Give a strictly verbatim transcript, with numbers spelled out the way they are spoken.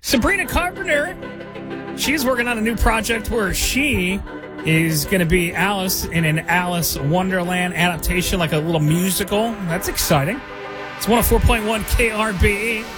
Sabrina Carpenter, she's working on a new project where she is going to be Alice in an Alice Wonderland adaptation, like a little musical. That's exciting. It's one oh four point one K R B E.